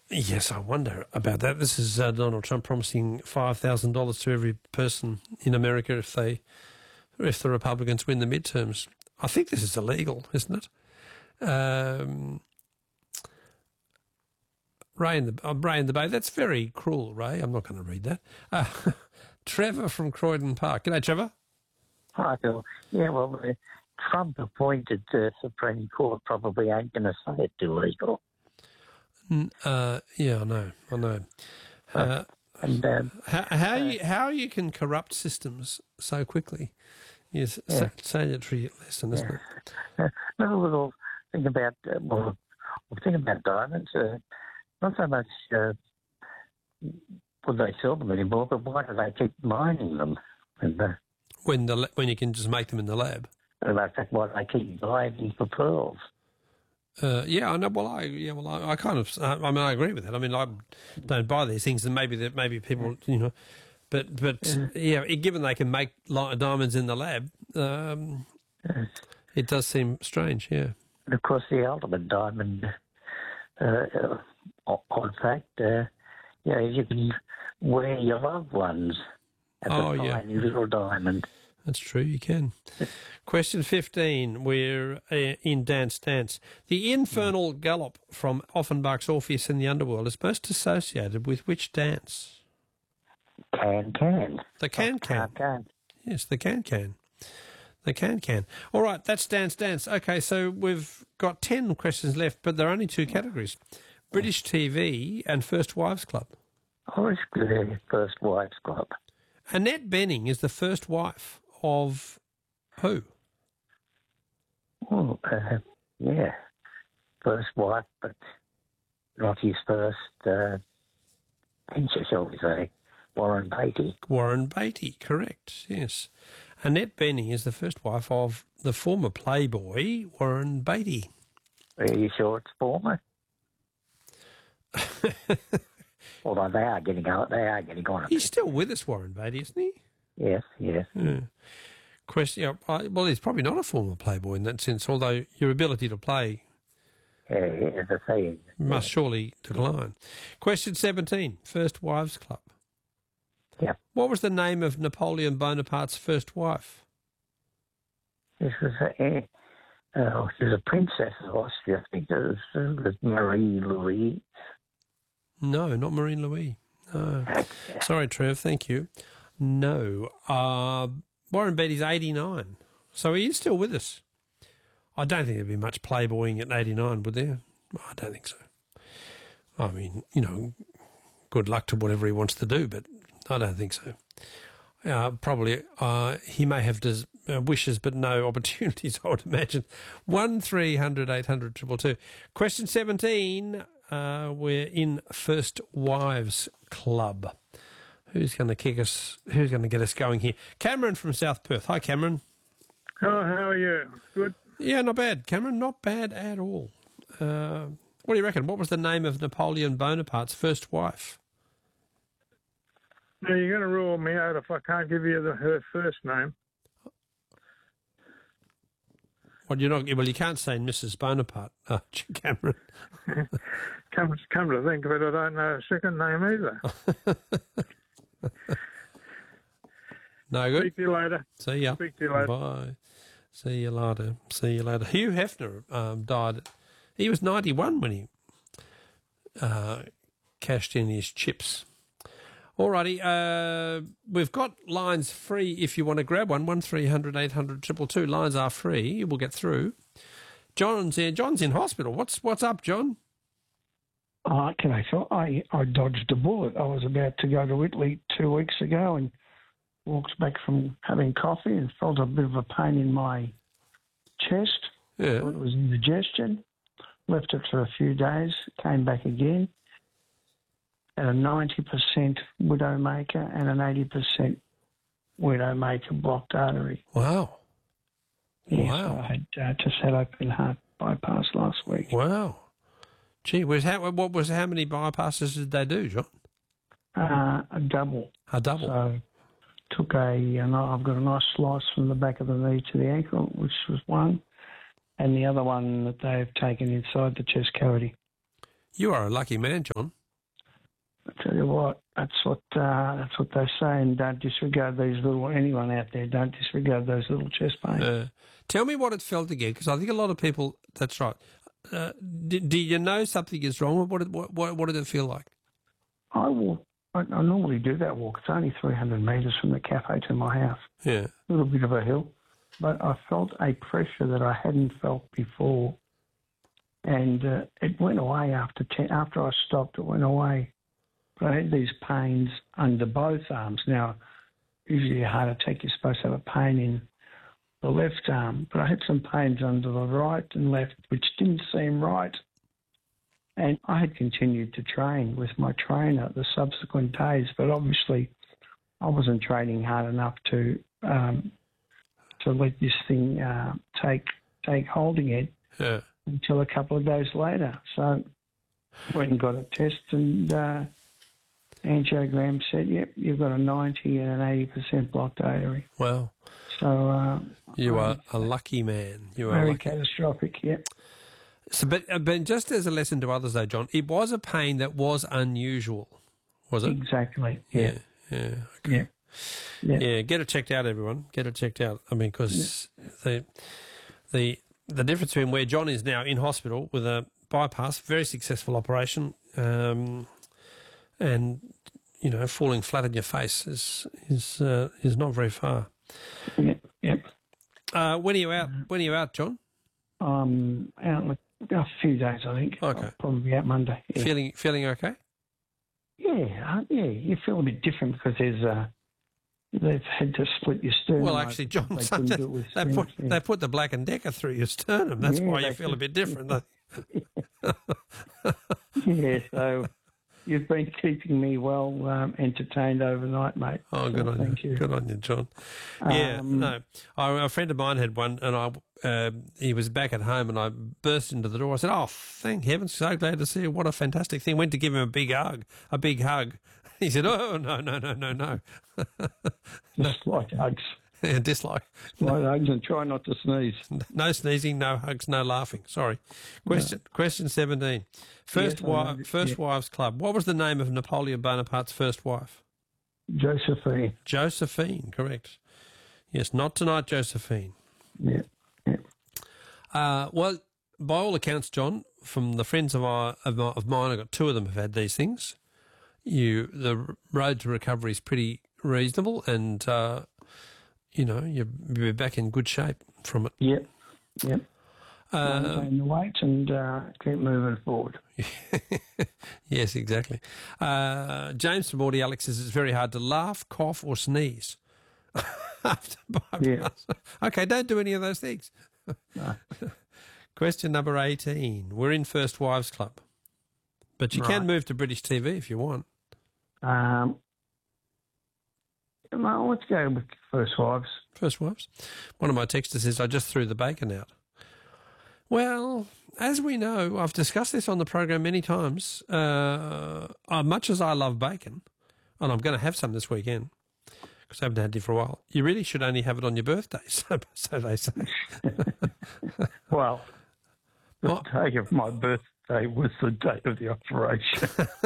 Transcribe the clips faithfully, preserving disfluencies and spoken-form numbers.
Yes, I wonder about that. This is uh, Donald Trump promising five thousand dollars to every person in America if they, if the Republicans win the midterms. I think this is illegal, isn't it? Um, Ray in the uh, Ray in the Bay. That's very cruel, Ray. I'm not going to read that. Uh, Trevor from Croydon Park. G'day, Trevor. Hi, Bill. Yeah, well, the Trump appointed uh, Supreme Court probably ain't going to say it's illegal. Uh, yeah, I know, I know. Uh, and um, how how, uh, you, how you can corrupt systems so quickly is yeah. a salutary lesson, isn't yeah. it? Uh, another little thing about, uh, well, thing about diamonds, uh, not so much uh, would they sell them anymore, but why do they keep mining them? And, uh, when the when you can just make them in the lab. And in fact, why they keep diving for pearls. Uh, yeah, I know. Well, I yeah, well, I, I kind of. I mean, I agree with that. I mean, I don't buy these things, and maybe that maybe people, you know, but but yeah, yeah given they can make diamonds in the lab, um, it does seem strange. Yeah. And of course, the ultimate diamond, uh, uh, odd fact, uh, you know, you can wear your loved ones as oh, a tiny yeah. little diamond. That's true, you can. Question fifteen, we're uh, in Dance Dance. The infernal gallop from Offenbach's Orpheus in the Underworld is most associated with which dance? Can-can. The can-can. Can-can. Yes, the can-can. The can-can. All right, that's Dance Dance. Okay, so we've got ten questions left, but there are only two categories. British T V and First Wives Club. Oh, it's good, First Wives Club. Annette Bening is the first wife of who? Oh, uh, yeah. First wife, but not his first uh, venture, shall we say. Warren Beatty. Warren Beatty, correct, yes. Annette Bening is the first wife of the former Playboy, Warren Beatty. Are you sure it's former? Although they are getting on, they are getting on. He's still with us, Warren Beatty, isn't he? Yes, yes. Yeah. Question. Yeah, I, well, he's probably not a former Playboy in that sense. Although your ability to play, yeah, as I say, must yeah. surely decline. Question seventeen. First Wives Club. Yeah. What was the name of Napoleon Bonaparte's first wife? This was a, uh, she was a princess of Austria. I think it was, it was Marie Louise. No, not Marie Louise. No. Sorry, Trev. Thank you. No. Uh, Warren Beatty's eighty-nine. So he is still with us. I don't think there'd be much playboying at eighty-nine, would there? I don't think so. I mean, you know, good luck to whatever he wants to do, but I don't think so. Uh, probably uh, he may have des- uh, wishes but no opportunities, I would imagine. one three hundred eight hundred two two two. Question seventeen. Uh, we're in First Wives Club. Who's going to kick us? Who's going to get us going here? Cameron from South Perth. Hi, Cameron. Oh, how are you? Good? Yeah, not bad, Cameron. Not bad at all. Uh, what do you reckon? What was the name of Napoleon Bonaparte's first wife? Now, you're going to rule me out if I can't give you the, her first name. Well, you're not. Well, you can't say Missus Bonaparte, uh, Cameron. come, come to think of it, I don't know her second name either. No good. Speak to you later. See ya. Speak to you later. Bye. See you later. See you later. Hugh Hefner um, died. He was ninety-one when he uh, cashed in his chips. Alrighty, uh, we've got lines free if you want to grab one. One three hundred eight hundred two two two. Lines are free. We'll get through. John's in. John's in hospital. What's what's up, John? Uh, can I tell? I I dodged a bullet. I was about to go to Italy two weeks ago and walked back from having coffee and felt a bit of a pain in my chest. Yeah. Thought it was indigestion. Left it for a few days. Came back again. At a ninety percent widowmaker and an eighty percent widowmaker blocked artery. Wow. Yes, Wow. I had uh, just had open heart bypass last week. Wow. Gee, was how, what was how many bypasses did they do, John? Uh, a double. A double. So took a, and I've got a nice slice from the back of the knee to the ankle, which was one, and the other one that they've taken inside the chest cavity. You are a lucky man, John. I tell you what, that's what uh, that's what they say, and don't disregard these little. Anyone out there, don't disregard those little chest pains. Uh, tell me what it felt again, because I think a lot of people. That's right. Uh, do, do you know something is wrong? What did what, what, what did it feel like? I walk. I, I normally do that walk. It's only three hundred metres from the cafe to my house. Yeah. A little bit of a hill, but I felt a pressure that I hadn't felt before, and uh, it went away after ten, after I stopped. It went away. But I had these pains under both arms. Now, usually a heart attack, you're supposed to have a pain in the left arm, but I had some pains under the right and left, which didn't seem right. And I had continued to train with my trainer the subsequent days, but obviously I wasn't training hard enough to um, to let this thing uh, take take hold again Yeah. until a couple of days later. So went and got a test, and uh, angiogram said, yep, you've got a ninety and an eighty percent blocked artery. Wow. So uh, You I- are a lucky man. You are very lucky. catastrophic, yep. So, but, uh, but just as a lesson to others, though, John, it was a pain that was unusual, was it? Exactly, yeah. Yeah. Yeah. Yeah. Yeah, get it checked out, everyone. Get it checked out. I mean, because the the the difference between where John is now in hospital with a bypass, very successful operation, um, and you know, falling flat on your face is is uh, is not very far. Yeah, yeah. Uh, when are you out? When are you out, John? Um, out in a, a few days, I think. Okay. I'll probably be out Monday. Yeah, Feeling feeling okay? yeah, uh, yeah. You feel a bit different because there's uh, they've had to split your sternum. Well, actually, John, They so couldn't they, do it with they put stents, yeah. they put the Black and Decker through your sternum. That's Yeah, why you they feel a bit different. Though. Yeah, so you've been keeping me well um, entertained overnight, mate. Oh, good So on thank you. you. Good on you, John. Yeah, Um, no. I, a friend of mine had one, and I uh, he was back at home, and I burst into the door. I said, "Oh, thank heavens! So glad to see you. What a fantastic thing!" Went to give him a big hug, a big hug. He said, "Oh, no, no, no, no, no." Just like hugs. Dislike. Like hugs and try not to sneeze. No sneezing, no hugs, no laughing. Sorry. Question Question seventeen. First Yes, I wife, know. First Yeah. Wives Club. What was the name of Napoleon Bonaparte's first wife? Josephine. Josephine. Correct. Yes, not tonight, Josephine. Yeah, yeah. Uh, well, by all accounts, John, from the friends of, our, of, my, of mine, I've got two of them have had these things. You, the road to recovery is pretty reasonable, and uh, you know you'll be back in good shape from it. Yep, yep. Uh, Maintain the weight and uh, keep moving forward. yes, exactly. Uh, James from Audi Alex says it's very hard to laugh, cough, or sneeze after bypass. Yeah. Okay, don't do any of those things. No. Question number eighteen. We're in First Wives Club, but you can Right. move to British T V if you want. Um, well, let's go with First Wives. First Wives. One of my texters says, I just threw the bacon out. Well, as we know, I've discussed this on the program many times. Uh, uh, much as I love bacon, and I'm going to have some this weekend, because I haven't had it for a while, you really should only have it on your birthday, so, so they say. Well, the What? day of my birthday was the date of the operation.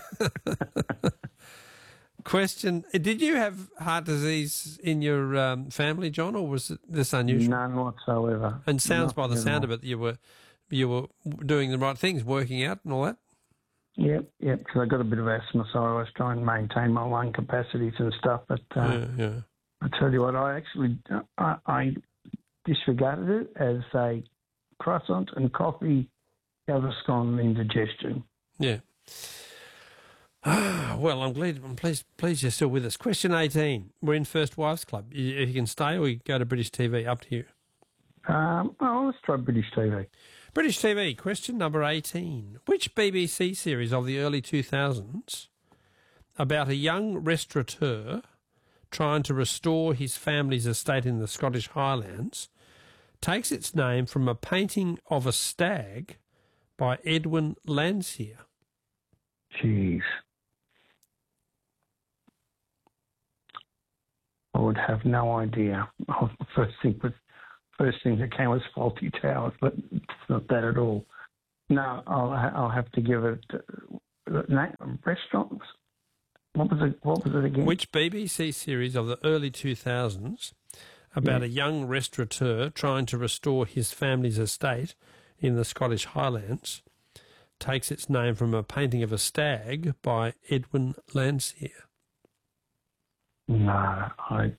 Question, did you have heart disease in your um, family, John, or was it this unusual? None whatsoever. And sounds by the Nothing at sound all. of it, you were you were doing the right things, working out and all that? Yep, yep, because I got a bit of asthma, so I was trying to maintain my lung capacities and stuff. But uh, yeah, yeah. I tell you what, I actually I, I disregarded it as a croissant and coffee Gaviscon indigestion. Yeah. Ah, well, I'm glad. I'm pleased. Pleased you're still with us. Question eighteen. We're in First Wives Club. You, you can stay or you go to British T V. Up to you. Um, oh, let's try British T V. British T V. Question number eighteen. Which B B C series of the early two thousands about a young restaurateur trying to restore his family's estate in the Scottish Highlands takes its name from a painting of a stag by Edwin Landseer? Jeez. I would have no idea. First thing was, first thing that came was Faulty Towers, but it's not that at all. No, I'll I'll have to give it uh, name restaurant What was it? What was it again? Which B B C series of the early two thousands about Yeah. a young restaurateur trying to restore his family's estate in the Scottish Highlands takes its name from a painting of a stag by Edwin Landseer? No, I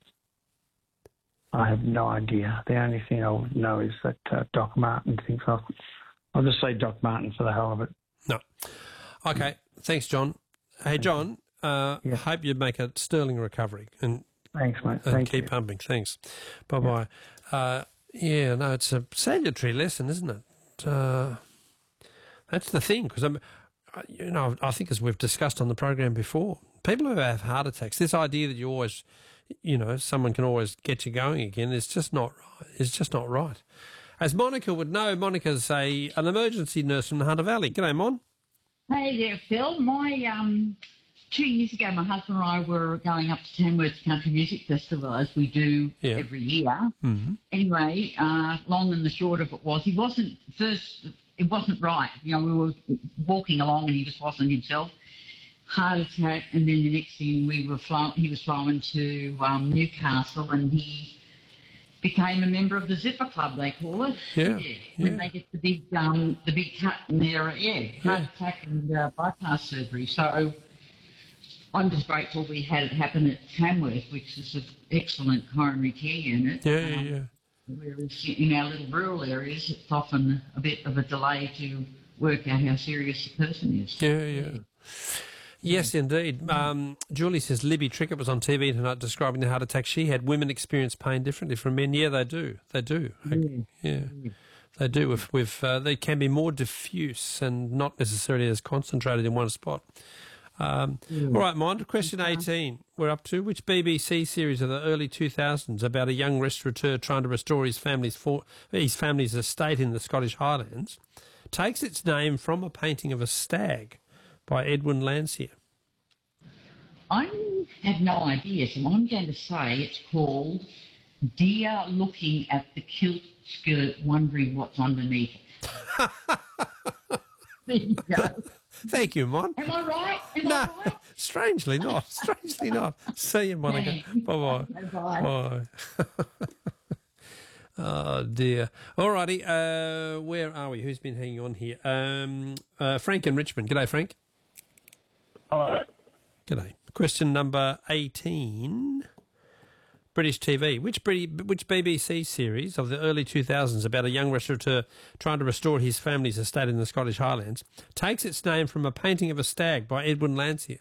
I have no idea. The only thing I would know is that uh, Doc Martin thinks I. I'll just say Doc Martin for the hell of it. No. Okay. Thanks, John. Hey, John. Uh, Yeah. Hope you make a sterling recovery and, Thanks, mate. and Thank keep you. pumping. Thanks. Bye bye. Uh, yeah. No, it's a salutary lesson, isn't it? Uh, that's the thing, because I'm, uh, you know, I think as we've discussed on the program before, people who have heart attacks, this idea that you always, you know, someone can always get you going again is just not right. It's just not right. As Monica would know, Monica's a an emergency nurse from the Hunter Valley. G'day, Mon. Hey there, Phil. My um, two years ago, my husband and I were going up to Tamworth Country Music Festival, as we do Yeah. every year. Mm-hmm. Anyway, uh, long and the short of it was, he wasn't first. It wasn't right. You know, we were walking along and he just wasn't himself. Heart attack, and then the next thing we were flown, he was flown to um, Newcastle, and he became a member of the Zipper Club, they call it. Yeah, When yeah. they get the big, um, the big cut in their, yeah, heart Yeah. attack and uh, bypass surgery. So I'm just grateful we had it happen at Tamworth, which is an excellent coronary care unit. Yeah, yeah, Um, yeah. Whereas in our little rural areas, it's often a bit of a delay to work out how serious the person is. Yeah, yeah. Yes, indeed. Um, Julie says Libby Trickett was on T V tonight describing the heart attack she had. Women experience pain differently from men. Yeah, they do. They do. Yeah, they do. With, with uh, they can be more diffuse and not necessarily as concentrated in one spot. Um, All right, Mond, question eighteen. We're up to which B B C series of the early two thousands about a young restaurateur trying to restore his family's for, his family's estate in the Scottish Highlands takes its name from a painting of a stag by Edwin Landseer? I have no idea, so I'm going to say it's called Deer Looking at the Kilt Skirt, Wondering What's Underneath It. There you go. Thank you, Mon. Am I right? Am No, I right? strangely not. Strangely not. See you, Monica. Bye-bye. Bye-bye. Bye. Oh, dear. All righty. Uh, where are we? Who's been hanging on here? Um, uh, Frank in Richmond. G'day, Frank. Hello. G'day. Question number eighteen. British T V. Which Brit- which B B C series of the early two thousands about a young restaurateur trying to restore his family's estate in the Scottish Highlands takes its name from a painting of a stag by Edwin Landseer?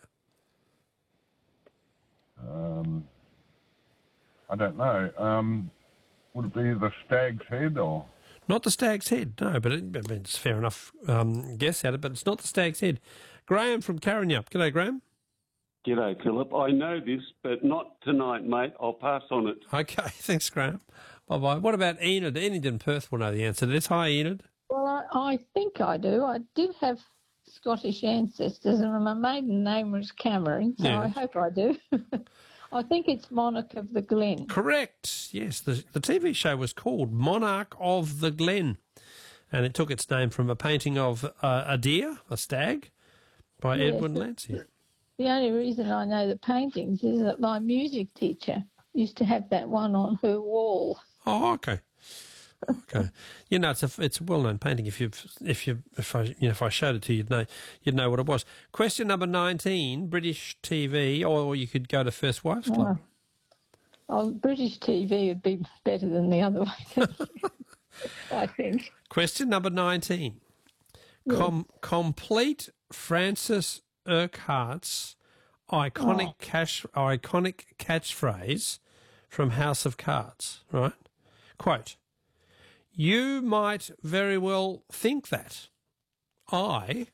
Um, I don't know. Um, would it be the Stag's Head or? Not the Stag's Head, no, but it, I mean, it's fair enough um, guess at it, but it's not the Stag's Head. Graham from Karrinyup. G'day, Graham. G'day, Philip. I know this, but not tonight, mate. I'll pass on it. Okay, thanks, Graham. Bye-bye. What about Enid? Enid in Perth will know the answer to this. Hi, Enid. Well, I, I think I do. I did have Scottish ancestors, and my maiden name was Cameron, so Yeah. I hope I do. I think it's Monarch of the Glen. Correct. Yes, the, the T V show was called Monarch of the Glen, and it took its name from a painting of uh, a deer, a stag, by Yes, Edwin but- Landseer. The only reason I know the paintings is that my music teacher used to have that one on her wall. Oh, okay. Okay. You know, it's a it's a well known painting. If you if you if I you know if I showed it to you, you'd know you'd know what it was. Question number nineteen, British T V, or you could go to First Wives Club. Oh, British T V would be better than the other way, I think. Question number nineteen. Com- complete Francis Urquhart's iconic Oh. cash iconic catchphrase from House of Cards, right? Quote, "You might very well think that I..."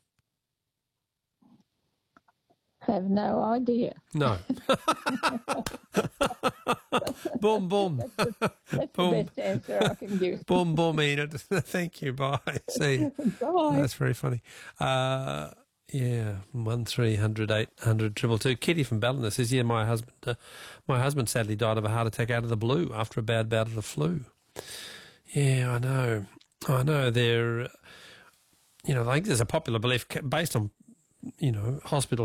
Have no idea. No. Boom, boom. That's Boom. the best answer I can give. Boom, boom, Enid. Thank you. Bye. See you. Bye. That's very funny. Uh, yeah, one three hundred eight hundred triple two. Kitty from Ballina says, "Yeah, my husband, uh, my husband sadly died of a heart attack out of the blue after a bad bout of the flu." Yeah, I know. I know. They're, you know, I think there's a popular belief ca- based on, you know, hospital